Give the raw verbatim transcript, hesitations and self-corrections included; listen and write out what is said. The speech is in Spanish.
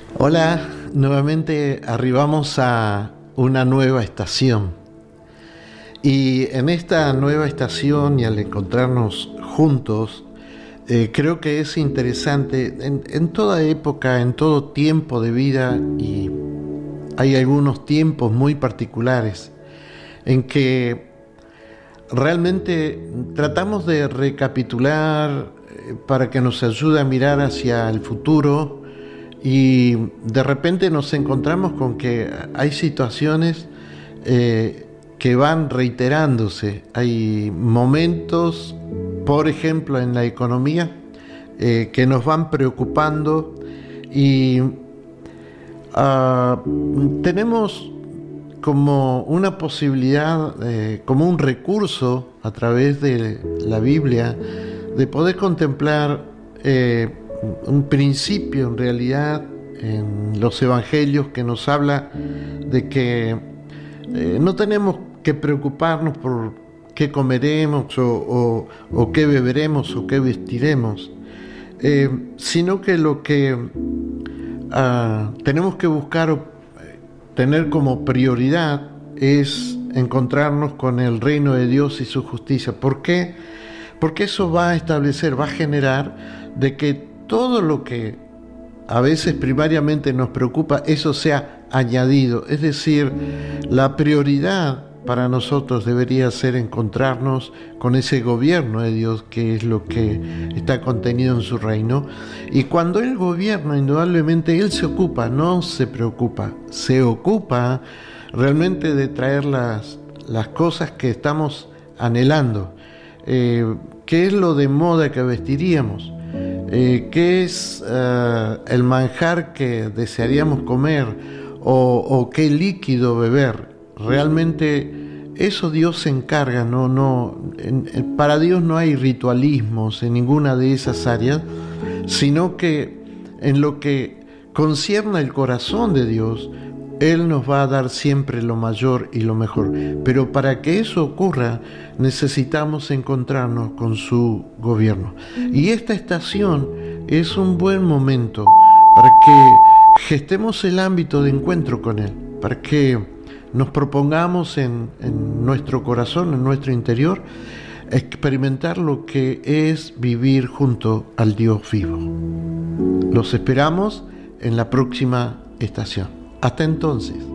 Hola, nuevamente arribamos a una nueva estación. Y en esta nueva estación y al encontrarnos juntos, eh, creo que es interesante en, en toda época, en todo tiempo de vida, y hay algunos tiempos muy particulares en que realmente tratamos de recapitular eh, para que nos ayude a mirar hacia el futuro, y de repente nos encontramos con que hay situaciones eh, que van reiterándose. Hay momentos, por ejemplo, en la economía, eh, que nos van preocupando y uh, tenemos como una posibilidad, eh, como un recurso a través de la Biblia, de poder contemplar eh, un principio en realidad en los evangelios que nos habla de que eh, no tenemos que preocuparnos por qué comeremos o, o, o qué beberemos o qué vestiremos, eh, sino que lo que uh, tenemos que buscar o tener como prioridad es encontrarnos con el reino de Dios y su justicia. ¿Por qué? Porque eso va a establecer, va a generar de que todo lo que a veces primariamente nos preocupa, eso sea añadido. Es decir, la prioridad para nosotros debería ser encontrarnos con ese gobierno de Dios, que es lo que está contenido en su reino. Y cuando Él gobierna, indudablemente Él se ocupa, no se preocupa, se ocupa realmente de traer las, las cosas que estamos anhelando. Eh, ¿Qué es lo de moda que vestiríamos? Eh, ¿Qué es uh, el manjar que desearíamos comer? O, o qué líquido beber. Realmente eso Dios se encarga, no, no, en, en, para Dios no hay ritualismos en ninguna de esas áreas, sino que en lo que concierne el corazón de Dios, Él nos va a dar siempre lo mayor y lo mejor. Pero para que eso ocurra, necesitamos encontrarnos con su gobierno. Y esta estación es un buen momento para que gestemos el ámbito de encuentro con Él, para que nos propongamos en, en nuestro corazón, en nuestro interior, experimentar lo que es vivir junto al Dios vivo. Los esperamos en la próxima estación. Hasta entonces.